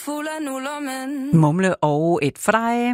Fuld af nuller, men... Mumle og et for dig.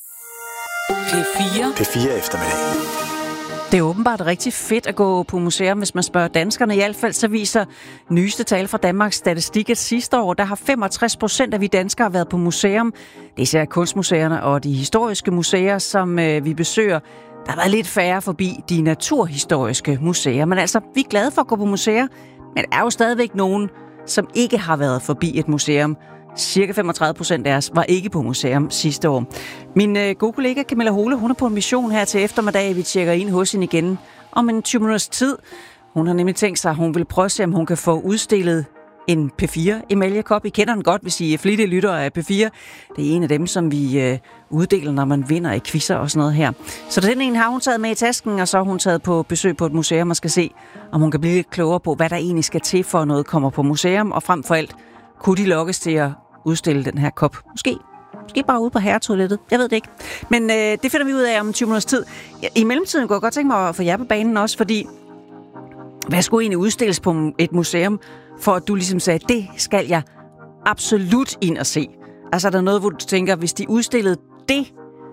P4 eftermiddag. Det er åbenbart rigtig fedt at gå på museum, hvis man spørger danskerne. I hvert fald så viser nyeste tal fra Danmarks Statistik, at sidste år, der har 65% af vi danskere været på museum. Det er især kunstmuseerne og de historiske museer, som vi besøger. Der har været lidt færre forbi de naturhistoriske museer. Men altså, vi er glade for at gå på museer, men der er jo stadigvæk nogen, som ikke har været forbi et museum. Cirka 35% af os var ikke på museum sidste år. Min gode kollega Camilla Hole, hun er på en mission her til eftermiddag. Vi tjekker ind hos hende igen om en 20 minutters tid. Hun har nemlig tænkt sig, at hun vil prøve at se, om hun kan få udstillet en P4 emalje-kop. I kender den godt, hvis I er flittige lyttere af P4. Det er en af dem, som vi uddeler, når man vinder i quizzer og sådan noget her. Så den ene har hun taget med i tasken, og så har hun taget på besøg på et museum og skal se, om hun kan blive lidt klogere på, hvad der egentlig skal til, for noget kommer på museum. Og frem for alt, kunne de lokkes til at udstille den her kop. Måske bare ude på herretoilettet. Jeg ved det ikke. Men det finder vi ud af om 20 minutters tid. I mellemtiden kunne jeg godt tænke mig at få jer på banen også, fordi hvad skulle egentlig udstilles på et museum, for at du ligesom sagde, det skal jeg absolut ind og se. Altså er der noget, hvor du tænker, hvis de udstillede det,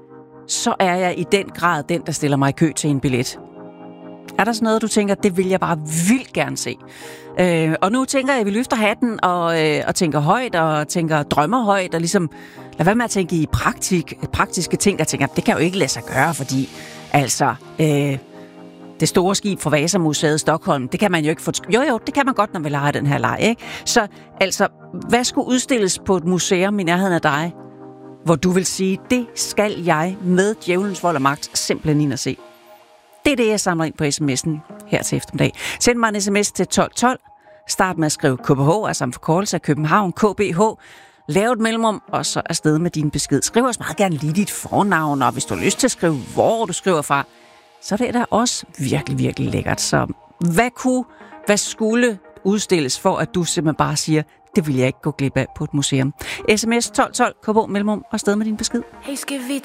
så er jeg i den grad den, der stiller mig i kø til en billet. Er der sådan noget, du tænker, det vil jeg bare vildt gerne se? Og nu tænker jeg, at vi løfter hatten og tænker højt og tænker drømmer højt og ligesom lad være med at tænke i praktiske ting. Jeg tænker, det kan jo ikke lade sig gøre, fordi altså det store skib fra Vasamuseet Stockholm, det kan man jo ikke få... Jo, det kan man godt, når vi leger den her leg, ikke? Så altså, hvad skulle udstilles på et museum i nærheden af dig, hvor du vil sige, det skal jeg med djævelens vold og magt simpelthen ind og se? Det er det, jeg samler ind på sms'en her til eftermiddag. Send mig en sms til 1212. Start med at skrive KBH, altså en forkortelse af København, KBH. Lav et mellemrum, og så afsted med din besked. Skriv også meget gerne lige dit fornavn, og hvis du har lyst til at skrive, hvor du skriver fra, så det er da også virkelig, virkelig lækkert. Så hvad skulle udstilles for, at du simpelthen bare siger, det vil jeg ikke gå glip af på et museum? SMS 1212, KBH, mellemrum, og afsted med din besked. Hey, skal vi